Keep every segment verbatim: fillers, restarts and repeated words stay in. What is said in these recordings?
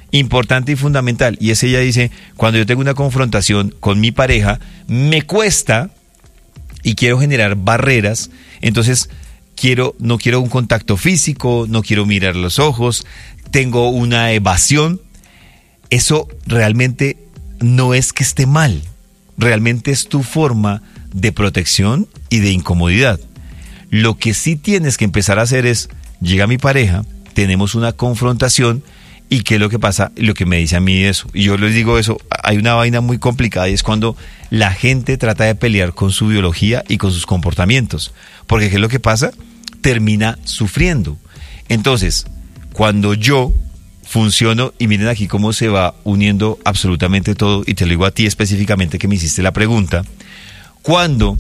importante y fundamental, y es ella dice, cuando yo tengo una confrontación con mi pareja, me cuesta y quiero generar barreras, entonces quiero, no quiero un contacto físico, no quiero mirar los ojos, tengo una evasión. Eso realmente no es que esté mal, realmente es tu forma de protección y de incomodidad. Lo que sí tienes que empezar a hacer es, llega mi pareja, tenemos una confrontación, ¿y qué es lo que pasa? Lo que me dice a mí eso. Y yo les digo eso, hay una vaina muy complicada y es cuando la gente trata de pelear con su biología y con sus comportamientos. Porque ¿qué es lo que pasa? Termina sufriendo. Entonces, cuando yo funciono, y miren aquí cómo se va uniendo absolutamente todo, y te lo digo a ti específicamente que me hiciste la pregunta, cuando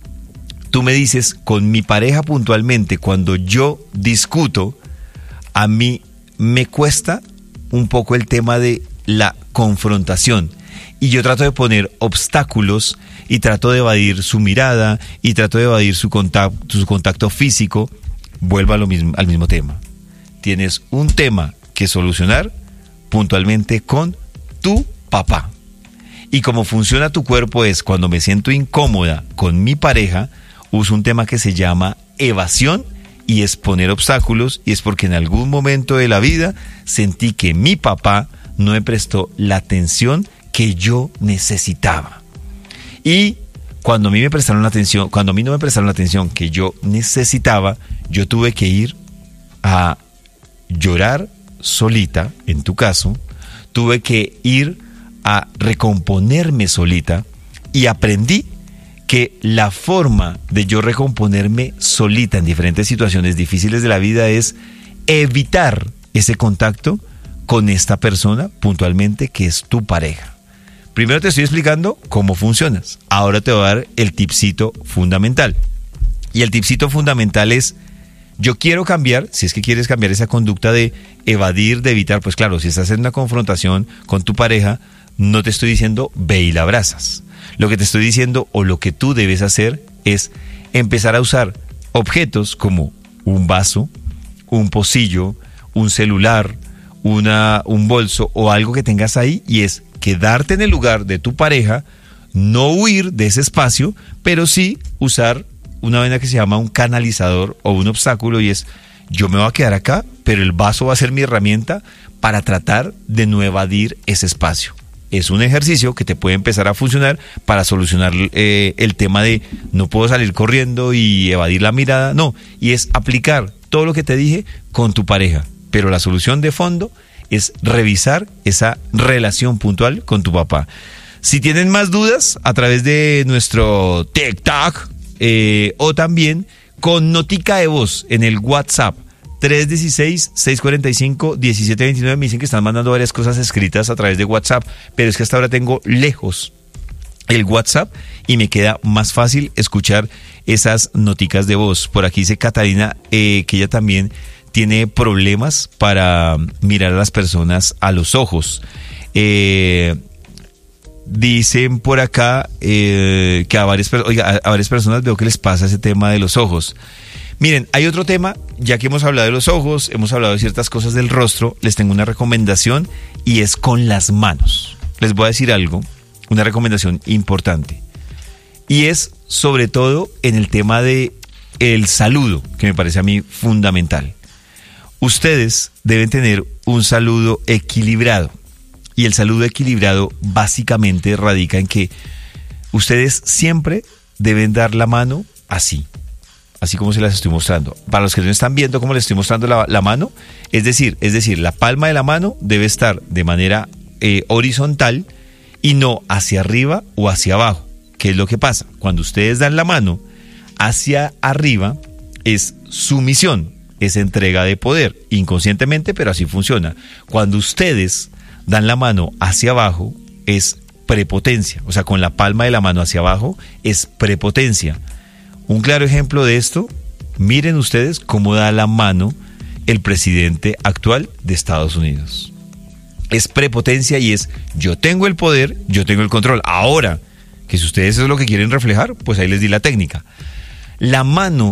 tú me dices, con mi pareja puntualmente, cuando yo discuto, a mí me cuesta un poco el tema de la confrontación y yo trato de poner obstáculos y trato de evadir su mirada y trato de evadir su contacto, su contacto físico. Vuelvo a lo mismo, al mismo tema. Tienes un tema que solucionar puntualmente con tu papá. Y como funciona tu cuerpo es, cuando me siento incómoda con mi pareja, uso un tema que se llama evasión, y es poner obstáculos, y es porque en algún momento de la vida sentí que mi papá no me prestó la atención que yo necesitaba. Y cuando a mí me prestaron la atención, cuando a mí no me prestaron la atención que yo necesitaba, yo tuve que ir a llorar solita, en tu caso, tuve que ir a recomponerme solita, y aprendí que la forma de yo recomponerme solita en diferentes situaciones difíciles de la vida es evitar ese contacto con esta persona puntualmente que es tu pareja. Primero te estoy explicando cómo funcionas. Ahora te voy a dar el tipcito fundamental. Y el tipcito fundamental es, yo quiero cambiar, si es que quieres cambiar esa conducta de evadir, de evitar, pues claro, si estás en una confrontación con tu pareja, no te estoy diciendo ve y la abrazas. Lo que te estoy diciendo, o lo que tú debes hacer, es empezar a usar objetos como un vaso, un pocillo, un celular, una, un bolso o algo que tengas ahí, y es quedarte en el lugar de tu pareja, no huir de ese espacio, pero sí usar una vaina que se llama un canalizador o un obstáculo, y es, yo me voy a quedar acá, pero el vaso va a ser mi herramienta para tratar de no evadir ese espacio. Es un ejercicio que te puede empezar a funcionar para solucionar eh, el tema de no puedo salir corriendo y evadir la mirada, no, y es aplicar todo lo que te dije con tu pareja, pero la solución de fondo es revisar esa relación puntual con tu papá. Si tienen más dudas, a través de nuestro TikTok eh, o también con notica de voz en el WhatsApp tres uno seis, seis cuatro cinco, uno siete dos nueve. Me dicen que están mandando varias cosas escritas a través de WhatsApp, pero es que hasta ahora tengo lejos el WhatsApp y me queda más fácil escuchar esas noticas de voz. Por aquí dice Catalina eh, que ella también tiene problemas para mirar a las personas a los ojos. Eh, dicen por acá eh, que a varias, oiga, a, a varias personas veo que les pasa ese tema de los ojos. Miren, hay otro tema, ya que hemos hablado de los ojos, hemos hablado de ciertas cosas del rostro, les tengo una recomendación, y es con las manos. Les voy a decir algo, una recomendación importante, y es sobre todo en el tema de el saludo, que me parece a mí fundamental. Ustedes deben tener un saludo equilibrado, y el saludo equilibrado básicamente radica en que ustedes siempre deben dar la mano así. Así como se las estoy mostrando. Para los que no están viendo cómo les estoy mostrando la, la mano, es decir, es decir, la palma de la mano debe estar de manera eh, horizontal y no hacia arriba o hacia abajo. ¿Qué es lo que pasa? Cuando ustedes dan la mano hacia arriba, es sumisión, es entrega de poder, inconscientemente, pero así funciona. Cuando ustedes dan la mano hacia abajo, es prepotencia. O sea, con la palma de la mano hacia abajo, es prepotencia. Un claro ejemplo de esto, miren ustedes cómo da la mano el presidente actual de Estados Unidos. Es prepotencia y es, yo tengo el poder, yo tengo el control. Ahora, que si ustedes eso es lo que quieren reflejar, pues ahí les di la técnica. La mano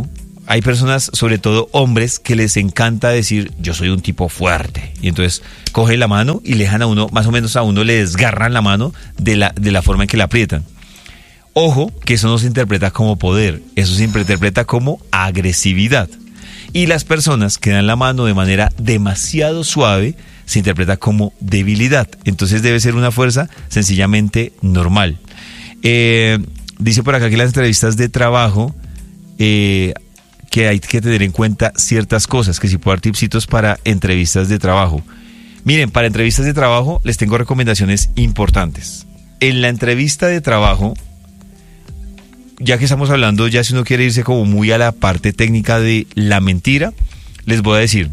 hay personas, sobre todo hombres, que les encanta decir, yo soy un tipo fuerte. Y entonces cogen la mano y le dejan a uno, más o menos a uno le desgarran la mano de la, de la forma en que la aprietan. Ojo, que eso no se interpreta como poder, eso se interpreta como agresividad. Y las personas que dan la mano de manera demasiado suave se interpreta como debilidad. Entonces debe ser una fuerza sencillamente normal. Eh, dice por acá que las entrevistas de trabajo... Eh, que hay que tener en cuenta ciertas cosas, que si puedo dar tipsitos para entrevistas de trabajo. Miren, para entrevistas de trabajo les tengo recomendaciones importantes. En la entrevista de trabajo, ya que estamos hablando, ya si uno quiere irse como muy a la parte técnica de la mentira, les voy a decir,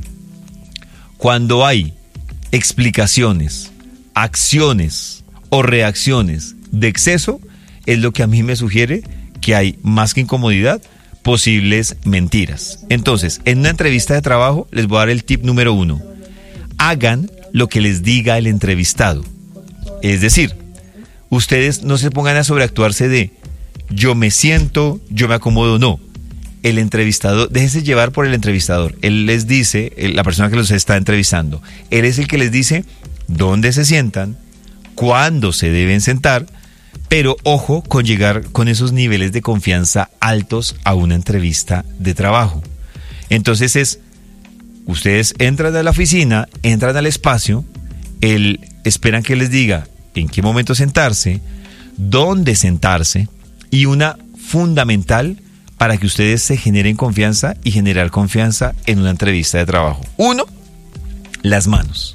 cuando hay explicaciones, acciones o reacciones de exceso, es lo que a mí me sugiere que hay más que incomodidad, posibles mentiras. Entonces, en una entrevista de trabajo les voy a dar el tip número uno. Hagan lo que les diga el entrevistado. Es decir, ustedes no se pongan a sobreactuarse de yo me siento, yo me acomodo, no. El entrevistador, déjense llevar por el entrevistador. Él les dice, la persona que los está entrevistando, él es el que les dice dónde se sientan, cuándo se deben sentar. Pero ojo con llegar con esos niveles de confianza altos a una entrevista de trabajo. Entonces es, ustedes entran a la oficina, entran al espacio, el, esperan que les diga en qué momento sentarse, dónde sentarse, y una fundamental para que ustedes se generen confianza y generar confianza en una entrevista de trabajo. Uno, las manos.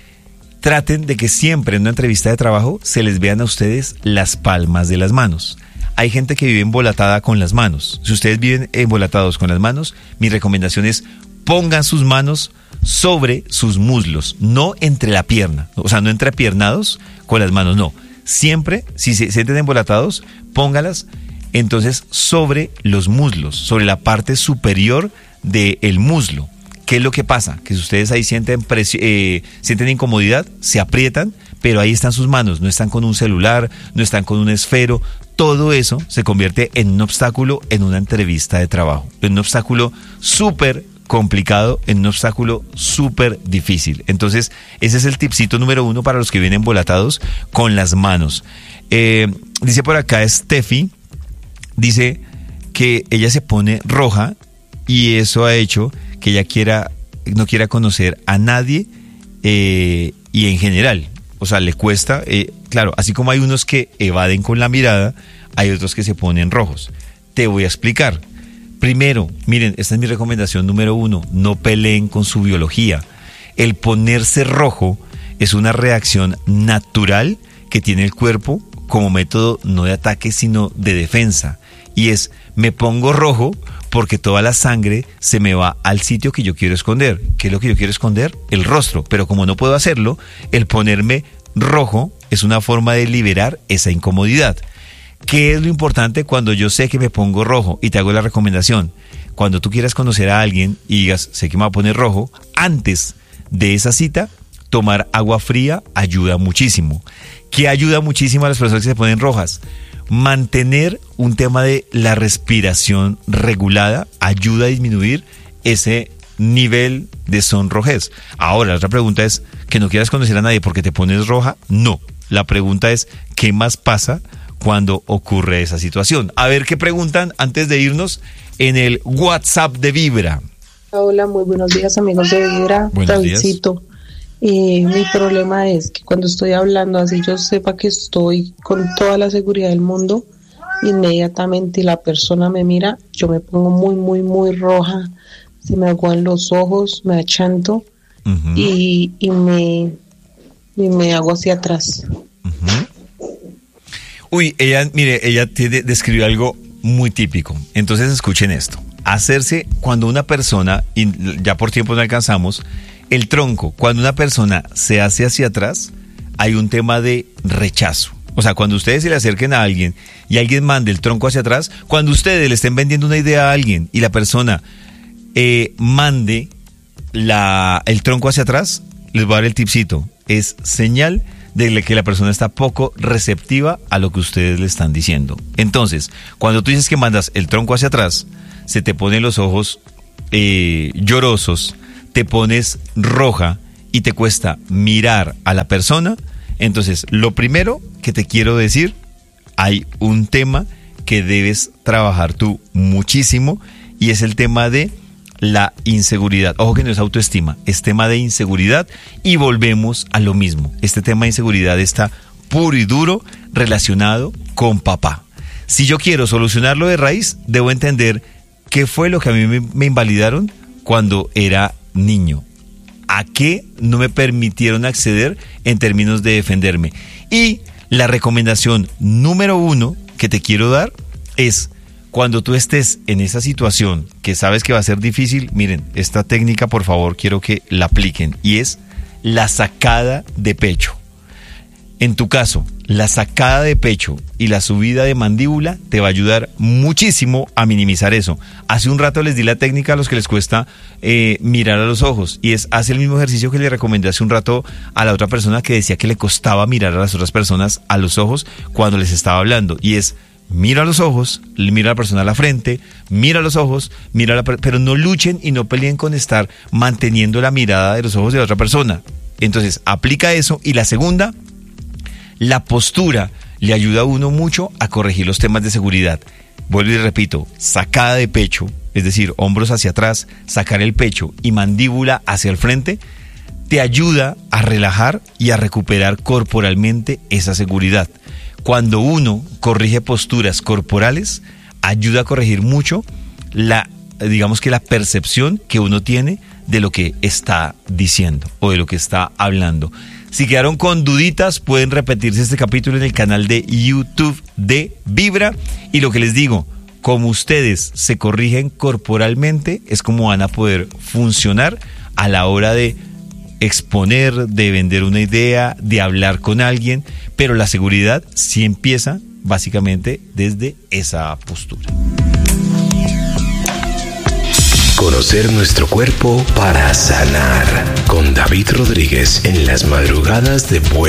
Traten de que siempre en una entrevista de trabajo se les vean a ustedes las palmas de las manos. Hay gente que vive embolatada con las manos. Si ustedes viven embolatados con las manos, mi recomendación es pongan sus manos sobre sus muslos, no entre la pierna. O sea, no entrepiernados con las manos, no. Siempre, si se sienten embolatados, póngalas entonces sobre los muslos, sobre la parte superior del muslo. ¿Qué es lo que pasa? Que si ustedes ahí sienten, eh, sienten incomodidad, se aprietan, pero ahí están sus manos, no están con un celular, no están con un esfero. Todo eso se convierte en un obstáculo en una entrevista de trabajo, en un obstáculo súper complicado, en un obstáculo súper difícil. Entonces, ese es el tipcito número uno para los que vienen embolatados con las manos. Eh, dice por acá Steffi, dice que ella se pone roja y eso ha hecho que ella quiera, no quiera conocer a nadie eh, y en general, o sea, le cuesta, eh, claro, así como hay unos que evaden con la mirada, hay otros que se ponen rojos. Te voy a explicar. Primero, miren, esta es mi recomendación número uno, no peleen con su biología. El ponerse rojo es una reacción natural que tiene el cuerpo como método no de ataque, sino de defensa. Y es, me pongo rojo porque toda la sangre se me va al sitio que yo quiero esconder. ¿Qué es lo que yo quiero esconder? El rostro. Pero como no puedo hacerlo, el ponerme rojo es una forma de liberar esa incomodidad. ¿Qué es lo importante cuando yo sé que me pongo rojo? Y te hago la recomendación. Cuando tú quieras conocer a alguien y digas, sé que me va a poner rojo, antes de esa cita, tomar agua fría ayuda muchísimo. ¿Qué ayuda muchísimo a las personas que se ponen rojas? Mantener un tema de la respiración regulada ayuda a disminuir ese nivel de sonrojez. Ahora, la otra pregunta es, ¿que no quieras conocer a nadie porque te pones roja? No. La pregunta es, ¿qué más pasa cuando ocurre esa situación? A ver qué preguntan antes de irnos en el WhatsApp de Vibra. Hola, muy buenos días, amigos de Vibra. Buenos días. Eh, mi problema es que cuando estoy hablando así, yo sepa que estoy con toda la seguridad del mundo, inmediatamente la persona me mira, yo me pongo muy, muy, muy roja, se me aguan los ojos, me achanto uh-huh. y, y, me, y me hago hacia atrás. Uh-huh. Uy, ella, mire, ella tiene, describió algo muy típico. Entonces escuchen esto. Hacerse cuando una persona, y ya por tiempo no alcanzamos, el tronco, cuando una persona se hace hacia atrás, hay un tema de rechazo. O sea, cuando ustedes se le acerquen a alguien y alguien mande el tronco hacia atrás, cuando ustedes le estén vendiendo una idea a alguien y la persona eh, mande la, el tronco hacia atrás, les voy a dar el tipcito. Es señal de que la persona está poco receptiva a lo que ustedes le están diciendo. Entonces, cuando tú dices que mandas el tronco hacia atrás, se te ponen los ojos eh, llorosos, te pones roja y te cuesta mirar a la persona, entonces lo primero que te quiero decir, hay un tema que debes trabajar tú muchísimo y es el tema de la inseguridad. Ojo que no es autoestima, es tema de inseguridad y volvemos a lo mismo. Este tema de inseguridad está puro y duro relacionado con papá. Si yo quiero solucionarlo de raíz, debo entender qué fue lo que a mí me, me invalidaron cuando era niño. ¿A qué no me permitieron acceder en términos de defenderme? Y la recomendación número uno que te quiero dar es, cuando tú estés en esa situación que sabes que va a ser difícil, miren, esta técnica por favor quiero que la apliquen y es la sacada de pecho. En tu caso, la sacada de pecho y la subida de mandíbula te va a ayudar muchísimo a minimizar eso. Hace un rato les di la técnica a los que les cuesta eh, mirar a los ojos y es, hace el mismo ejercicio que le recomendé hace un rato a la otra persona que decía que le costaba mirar a las otras personas a los ojos cuando les estaba hablando y es, mira a los ojos, mira a la persona a la frente, mira a los ojos, mira a la, pero no luchen y no peleen con estar manteniendo la mirada de los ojos de la otra persona. Entonces, aplica eso. Y la segunda, la postura le ayuda a uno mucho a corregir los temas de seguridad. Vuelvo y repito, sacada de pecho, es decir, hombros hacia atrás, sacar el pecho y mandíbula hacia el frente, te ayuda a relajar y a recuperar corporalmente esa seguridad. Cuando uno corrige posturas corporales, ayuda a corregir mucho la, digamos que la percepción que uno tiene de lo que está diciendo o de lo que está hablando. Si quedaron con duditas, pueden repetirse este capítulo en el canal de YouTube de Vibra. Y lo que les digo, como ustedes se corrigen corporalmente, es como van a poder funcionar a la hora de exponer, de vender una idea, de hablar con alguien, pero la seguridad sí empieza básicamente desde esa postura. Conocer nuestro cuerpo para sanar. Con David Rodríguez en las madrugadas de Buen